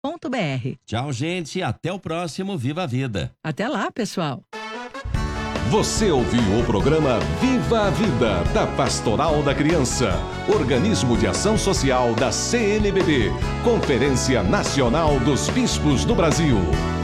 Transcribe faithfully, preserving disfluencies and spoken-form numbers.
ponto b r. Tchau, gente. Até o próximo Viva a Vida. Até lá, pessoal. Você ouviu o programa Viva a Vida, da Pastoral da Criança, organismo de ação social da C N B B, Conferência Nacional dos Bispos do Brasil.